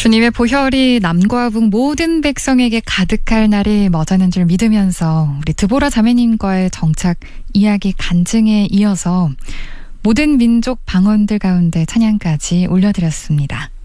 주님의 보혈이 남과 북 모든 백성에게 가득할 날이 머저는 줄 믿으면서 우리 드보라 자매님과의 정착 이야기 간증에 이어서 모든 민족 방언들 가운데 찬양까지 올려드렸습니다.